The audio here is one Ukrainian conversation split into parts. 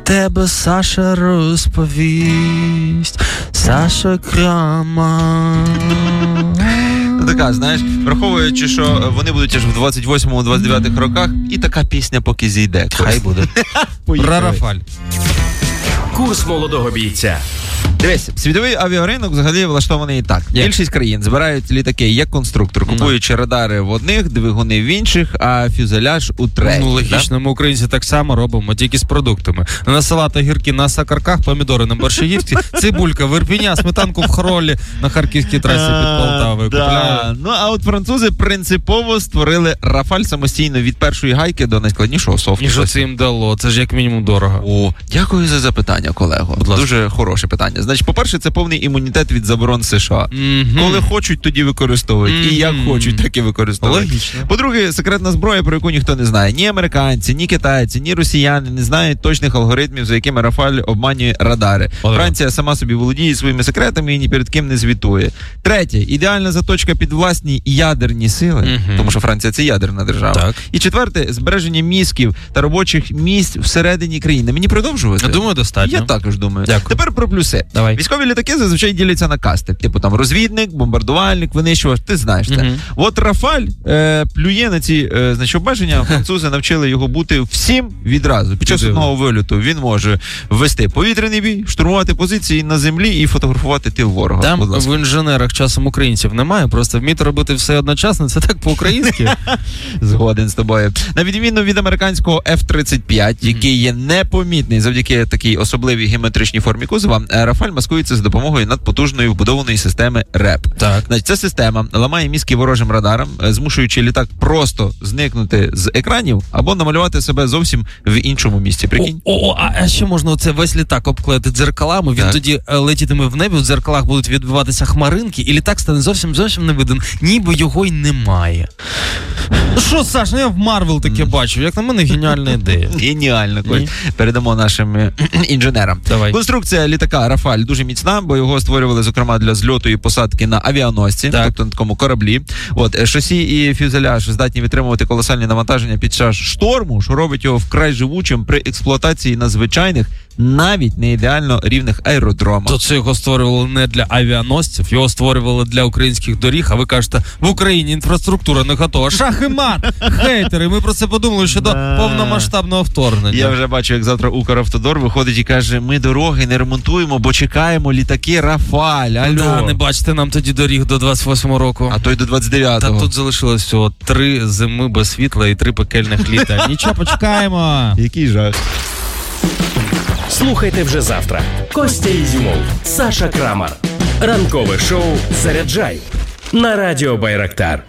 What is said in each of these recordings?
тебе Саша розповість, Саша Крамар. Така, знаєш, враховуючи, що вони будуть аж в 28-29 роках, і така пісня поки зійде. Хай буде. Про Рафаль. Курс молодого бійця. Дивись, світовий авіаринок взагалі влаштований так. Більшість країн збирають літаки як конструктор, купуючи радари в одних, двигуни в інших, а фюзеляж у третіх. Ну, логічно, ми українці так само робимо, тільки з продуктами. На салат огірки на Сакарках, помідори на Борщагівці, цибулька в Ірпіні, сметанку в Хоролі на Харківській трасі під Полтавою. Ну, а от французи принципово створили Рафаль самостійно від першої гайки до найскладнішого софту. І що це їм дало? Це ж як мінімум дорого. О, дякую за запитання, колего. Дуже хороше питання. Значить, по-перше, це повний імунітет від заборон США. Коли хочуть, тоді використовують. І як хочуть, так і використовують. Логічно. По-друге, секретна зброя, про яку ніхто не знає. Ні американці, ні китайці, ні росіяни не знають точних алгоритмів, за якими Рафаль обманює радари. Франція сама собі володіє своїми секретами і ні перед ким не звітує. Третє, ідеальна заточка під власні ядерні сили, тому що Франція – це ядерна держава. Так. І четверте, збереження мізків та робочих місць всередині країни. Мені продовжувати? Я думаю, достатньо. Я також думаю. Дякую. Тепер про плюси. Давай. Військові літаки зазвичай діляться на касти. Типу там розвідник, бомбардувальник, винищувач, ти знаєш це. От Рафаль плює на ці обмеження. Французи навчили його бути всім відразу. Під час одного вильоту він може ввести повітряний бій, штурмувати позиції на землі і фотографувати тил ворога. Там в інженерах часом українців немає, просто вміти робити все одночасно, це так по-українськи. Згоден з тобою. На відміну від американського F-35, який є непомітний завдяки такій особливій геометричній формі кузова, Рафаль маскується з допомогою надпотужної вбудованої системи РЕП. Так. Значить, ця система ламає мізки ворожим радарам, змушуючи літак просто зникнути з екранів або намалювати себе зовсім в іншому місці. Прикинь? А ще можна оце весь літак обклеїти дзеркалами, він тоді летітиме в небі, в дзеркалах будуть відбиватися хмаринки, і літак стане зовсім не виден, ніби його й немає. Ну що, Саш, я в Марвел таке бачу, як на мене геніальна ідея. Геніально, Коль. Передамо нашим інженерам. Давай. Конструкція літака Рафаль дуже міцна, бо його створювали, зокрема, для зльоту і посадки на авіаносці, тобто на такому кораблі. Шасі і фюзеляж здатні витримувати колосальні навантаження під час шторму, що робить його вкрай живучим при експлуатації на звичайних, навіть не ідеально рівних аеродромах. То це його створювали не для авіаносців, його створювали для українських доріг, а ви кажете, в Україні інфраструктура не готова. Шах і мат! Хейтери, ми про це подумали ще до повномасштабного вторгнення. Я вже бачу, як завтра Укравтодор виходить і каже, ми дороги не ремонтуємо, бо чекаємо літаки Рафаль. Алло. Не бачите нам тоді доріг до 28-го року. А то й до 29-го. Та тут залишилось всього 3 зими без світла і 3 пекельних літа. Нічого, почекаємо. Який жах. Слухайте вже завтра. Костя Ізюмов, Саша Крамар. Ранкове шоу «Заряджай» на Радіо Байрактар.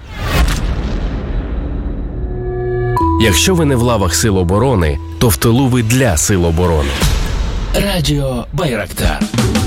Якщо ви не в лавах Сил оборони, то в тилу ви для Сил оборони. Радіо Байрактар.